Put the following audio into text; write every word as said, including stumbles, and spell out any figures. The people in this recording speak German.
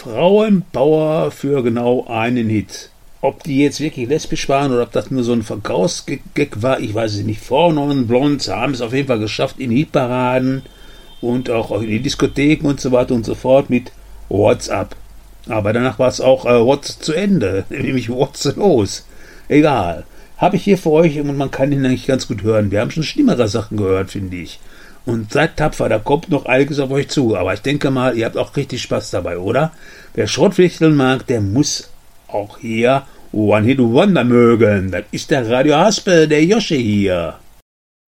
Frauenpower für genau einen Hit. Ob die jetzt wirklich lesbisch waren oder ob das nur so ein Verkaufsgag war, ich weiß es nicht. Frauen und Blondes haben es auf jeden Fall geschafft in Hitparaden und auch in die Diskotheken und so weiter und so fort mit What's Up. Aber danach war es auch äh, What's zu Ende, nämlich What's los. Egal. Habe ich hier für euch und man kann ihn eigentlich ganz gut hören. Wir haben schon schlimmere Sachen gehört, finde ich. Und seid tapfer, da kommt noch einiges auf euch zu. Aber ich denke mal, ihr habt auch richtig Spaß dabei, oder? Wer Schrottwichteln mag, der muss auch hier One Hit Wonder mögen. Das ist der Radio Haspel, der Josche hier.